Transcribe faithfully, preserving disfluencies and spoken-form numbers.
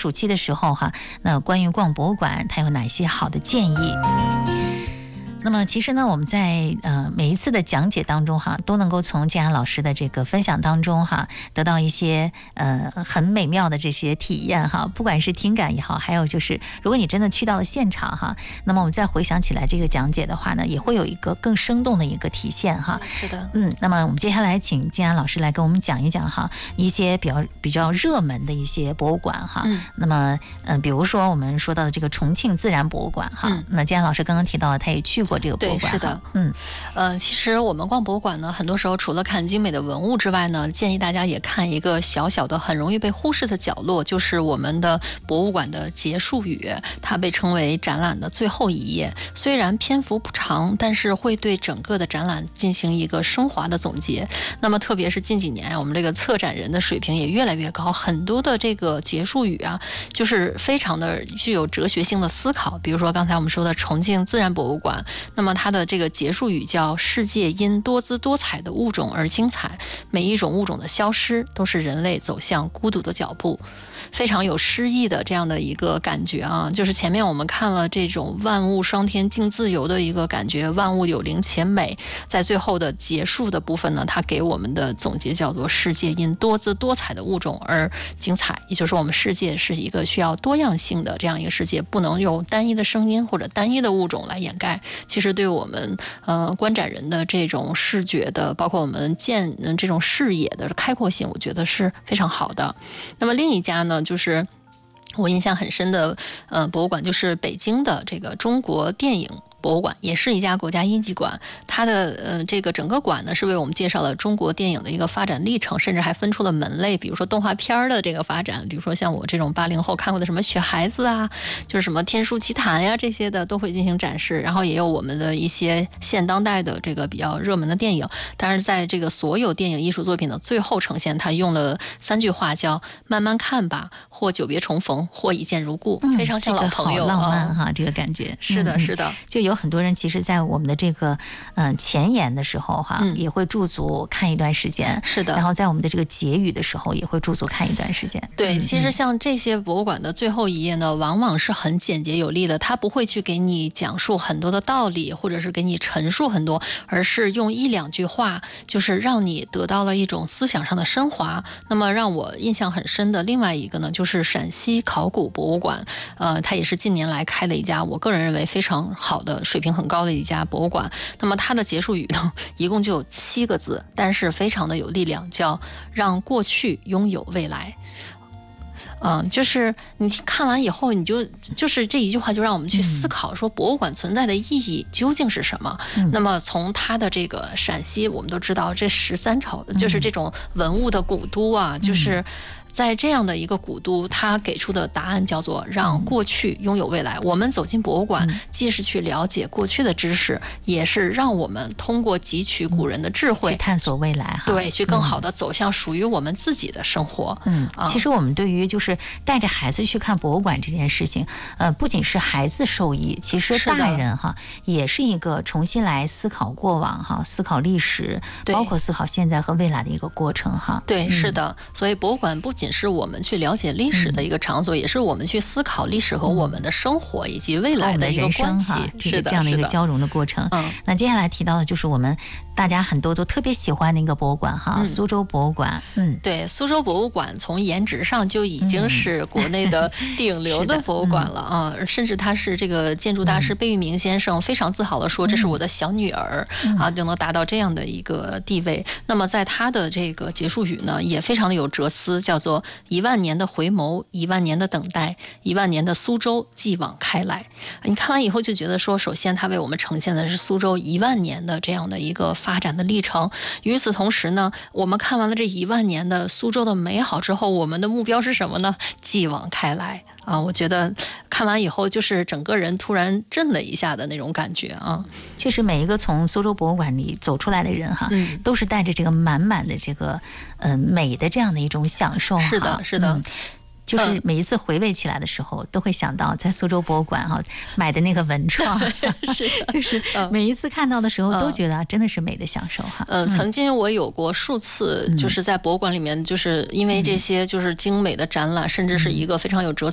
暑期的时候哈，那关于逛博物馆，它有哪些好的建议？那么其实呢，我们在呃每一次的讲解当中哈，都能够从建安老师的这个分享当中哈，得到一些呃很美妙的这些体验哈，不管是听感也好，还有就是如果你真的去到了现场哈，那么我们再回想起来这个讲解的话呢，也会有一个更生动的一个体现哈。 是的， 嗯，那么我们接下来请建安老师来跟我们讲一讲哈，一些比较比较热门的一些博物馆哈。嗯，那么嗯、呃，比如说我们说到的这个重庆自然博物馆哈，嗯、那建安老师刚刚提到了，他也去过。这个博物馆， 对，是的， 嗯， 呃，其实我们逛博物馆呢，很多时候除了看精美的文物之外呢，建议大家也看一个小小的、很容易被忽视的角落，就是我们的博物馆的结束语，它被称为展览的最后一页。虽然篇幅不长，但是会对整个的展览进行一个升华的总结。那么，特别是近几年啊，我们这个策展人的水平也越来越高，很多的这个结束语啊，就是非常的具有哲学性的思考。比如说刚才我们说的重庆自然博物馆。那么它的这个结束语叫世界因多姿多彩的物种而精彩，每一种物种的消失都是人类走向孤独的脚步。非常有诗意的这样的一个感觉啊，就是前面我们看了这种万物双天竞自由的一个感觉，万物有灵且美，在最后的结束的部分呢，它给我们的总结叫做世界因多姿多彩的物种而精彩，也就是说我们世界是一个需要多样性的这样一个世界，不能用单一的声音或者单一的物种来掩盖。其实对我们呃观展人的这种视觉的，包括我们见这种视野的开阔性，我觉得是非常好的。那么另一家呢，就是我印象很深的呃博物馆，就是北京的这个中国电影博物馆，也是一家国家一级馆。它的呃这个整个馆呢，是为我们介绍了中国电影的一个发展历程，甚至还分出了门类，比如说动画片的这个发展，比如说像我这种八零后看过的什么雪孩子啊，就是什么天书奇谭呀这些的都会进行展示。然后也有我们的一些现当代的这个比较热门的电影，但是在这个所有电影艺术作品的最后呈现，它用了三句话，叫慢慢看吧，或久别重逢，或一见如故，嗯、非常像老朋友， 这个好浪漫哈，这个感觉是的，是的， 就有。有很多人其实在我们的这个嗯、呃、前言的时候哈、嗯，也会驻足看一段时间， 是的。 然后在我们的这个结语的时候，也会驻足看一段时间。 对，其实像这些博物馆的最后一页呢，往往是很简洁有力的，它不会去给你讲述很多的道理，或者是给你陈述很多，而是用一两句话，就是让你得到了一种思想上的升华。那么让我印象很深的另外一个呢，就是陕西考古博物馆，呃，它也是近年来开的一家，我个人认为非常好的。水平很高的一家博物馆，那么它的结束语呢，一共就有七个字，但是非常的有力量，叫让过去拥有未来。嗯，就是你看完以后，你就就是这一句话就让我们去思考，说博物馆存在的意义究竟是什么？嗯、那么从它的这个陕西，我们都知道，这十三朝就是这种文物的古都啊，嗯、就是在这样的一个古都，它给出的答案叫做让过去拥有未来。我们走进博物馆，既是去了解过去的知识，也是让我们通过汲取古人的智慧， 去探索未来哈。 对，去更好的走向属于我们自己的生活。 嗯，其实我们对于就是带着孩子去看博物馆这件事情，呃，不仅是孩子受益，其实大人哈也是一个重新来思考过往哈，思考历史，包括思考现在和未来的一个过程哈。 对，是的。所以博物馆不仅仅是我们去了解历史的一个场所，嗯、也是我们去思考历史和我们的生活以及未来的一个关系， 是这样的一个交融的过程。嗯，那接下来提到的就是我们大家很多都特别喜欢的一个博物馆哈，嗯、苏州博物馆。嗯， 对，苏州博物馆从颜值上就已经是国内的顶流的博物馆了啊，嗯、甚至它是这个建筑大师贝聿铭先生非常自豪的说，这是我的小女儿、嗯、啊，就能达到这样的一个地位。那么在他的这个结束语呢，也非常的有哲思，叫做一万年的回眸，一万年的等待，一万年的苏州继往开来。你看完以后就觉得说，首先它为我们呈现的是苏州一万年的这样的一个发展的历程。与此同时呢，我们看完了这一万年的苏州的美好之后，我们的目标是什么呢？继往开来啊！我觉得看完以后就是整个人突然震了一下的那种感觉啊！ 确实，每一个从苏州博物馆里走出来的人哈，嗯、都是带着这个满满的这个呃美的这样的一种享受。 是的，是的。嗯， 就是每一次回味起来的时候，都会想到在苏州博物馆哈买的那个文创， 是就是每一次看到的时候都觉得真的是美的享受哈。 嗯，曾经我有过数次，就是在博物馆里面，就是因为这些就是精美的展览，甚至是一个非常有哲